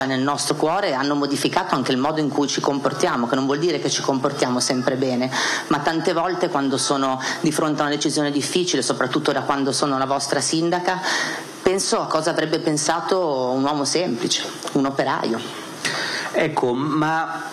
nel nostro cuore hanno modificato anche il modo in cui ci comportiamo, che non vuol dire che ci comportiamo sempre bene, ma tante volte quando sono di fronte a una decisione difficile, soprattutto da quando sono la vostra sindaca, penso a cosa avrebbe pensato un uomo semplice, un operaio. Ecco, ma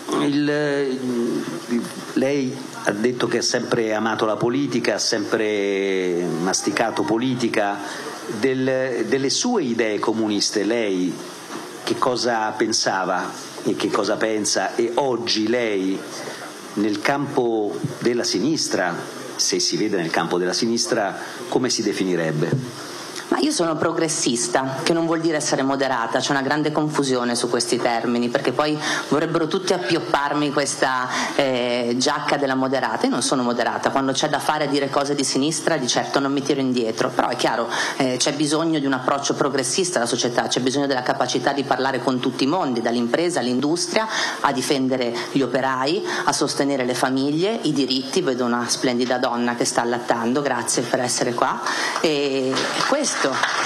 lei ha detto che ha sempre amato la politica, ha sempre masticato politica. Delle sue idee comuniste lei che cosa pensava e che cosa pensa, e oggi lei nel campo della sinistra, se si vede nel campo della sinistra, come si definirebbe? Ma io sono progressista, che non vuol dire essere moderata, c'è una grande confusione su questi termini, perché poi vorrebbero tutti appiopparmi questa giacca della moderata. Io non sono moderata, quando c'è da fare dire cose di sinistra di certo non mi tiro indietro, però è chiaro, c'è bisogno di un approccio progressista alla società, c'è bisogno della capacità di parlare con tutti i mondi, dall'impresa all'industria, a difendere gli operai, a sostenere le famiglie, i diritti. Vedo una splendida donna che sta allattando, grazie per essere qua, e questo.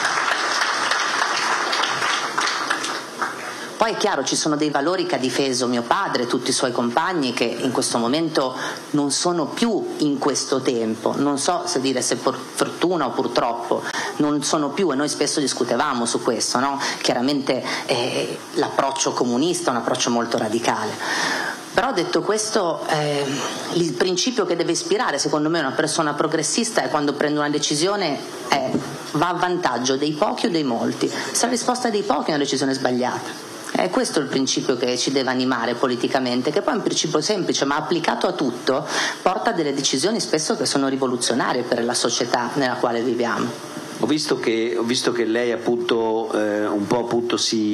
Poi è chiaro, ci sono dei valori che ha difeso mio padre, tutti i suoi compagni, che in questo momento non sono più in questo tempo, non so se dire se per fortuna o purtroppo non sono più, e noi spesso discutevamo su questo, no? Chiaramente l'approccio comunista è un approccio molto radicale. Però detto questo, il principio che deve ispirare secondo me una persona progressista è, quando prende una decisione, va a vantaggio dei pochi o dei molti. Se la risposta è dei pochi è una decisione sbagliata. Questo è il principio che ci deve animare politicamente, che poi è un principio semplice ma applicato a tutto porta a delle decisioni spesso che sono rivoluzionarie per la società nella quale viviamo. Ho visto che lei appunto un po' appunto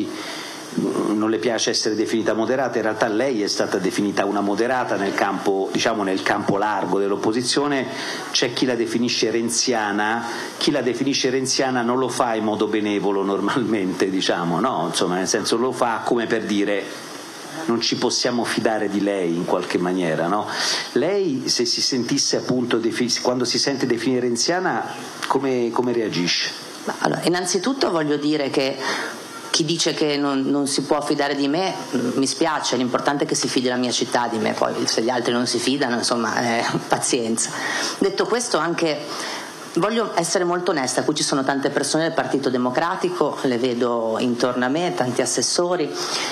non le piace essere definita moderata. In realtà lei è stata definita una moderata nel campo, diciamo, nel campo largo dell'opposizione. C'è chi la definisce renziana, non lo fa in modo benevolo normalmente, diciamo, no? Insomma, nel senso, lo fa come per dire non ci possiamo fidare di lei in qualche maniera, no? Lei, se si sentisse appunto quando si sente definire renziana, come reagisce? Allora, innanzitutto voglio dire che chi dice che non si può fidare di me, mi spiace, l'importante è che si fidi la mia città di me, poi se gli altri non si fidano, insomma, pazienza. Detto questo, anche voglio essere molto onesta, qui ci sono tante persone del Partito Democratico, le vedo intorno a me, tanti assessori.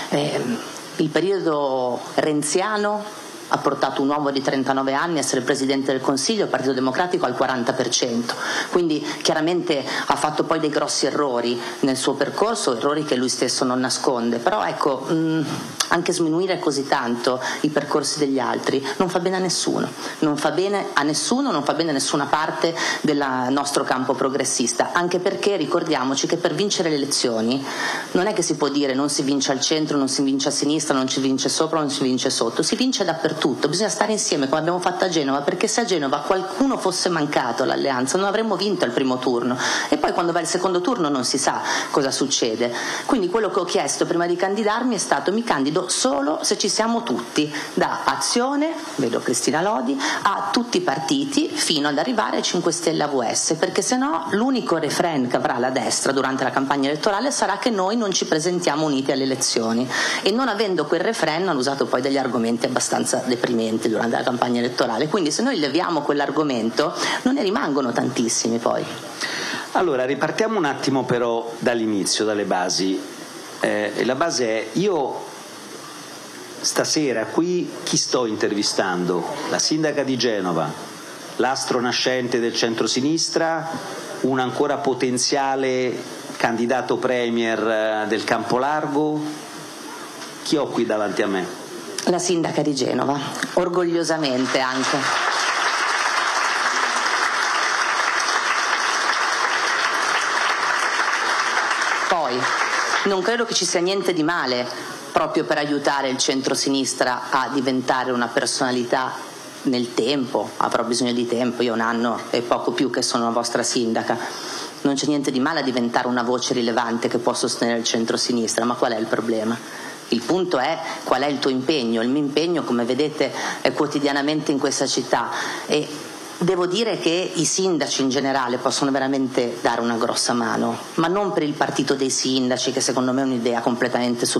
Il periodo renziano ha portato un uomo di 39 anni a essere Presidente del Consiglio, il Partito Democratico al 40%, quindi chiaramente ha fatto poi dei grossi errori nel suo percorso, errori che lui stesso non nasconde, però ecco, anche sminuire così tanto i percorsi degli altri non fa bene a nessuno, non fa bene a nessuna parte del nostro campo progressista, anche perché ricordiamoci che per vincere le elezioni non è che si può dire non si vince al centro, non si vince a sinistra, non si vince sopra, non si vince sotto, si vince dappertutto. Bisogna stare insieme come abbiamo fatto a Genova, perché se a Genova qualcuno fosse mancato all'alleanza non avremmo vinto il primo turno, e poi quando va il secondo turno non si sa cosa succede. Quindi quello che ho chiesto prima di candidarmi è stato: mi candido solo se ci siamo tutti, da Azione, vedo Cristina Lodi, a tutti i partiti fino ad arrivare ai 5 Stelle AVS, perché sennò l'unico refrain che avrà la destra durante la campagna elettorale sarà che noi non ci presentiamo uniti alle elezioni, e non avendo quel refrain hanno usato poi degli argomenti abbastanza deprimenti durante la campagna elettorale, quindi se noi leviamo quell'argomento non ne rimangono tantissimi poi. Allora ripartiamo un attimo però dall'inizio, dalle basi. La base è: io stasera qui chi sto intervistando? La sindaca di Genova, l'astro nascente del centrosinistra, un ancora potenziale candidato premier del campo largo? Chi ho qui davanti a me? La sindaca di Genova, orgogliosamente anche. Poi, non credo che ci sia niente di male, proprio per aiutare il centro-sinistra a diventare una personalità nel tempo. Avrò bisogno di tempo, io ho un anno e poco più che sono la vostra sindaca. Non c'è niente di male a diventare una voce rilevante che può sostenere il centro-sinistra, ma qual è il problema? Il punto è qual è il tuo impegno. Il mio impegno, come vedete, è quotidianamente in questa città, e devo dire che i sindaci in generale possono veramente dare una grossa mano, ma non per il partito dei sindaci, che secondo me è un'idea completamente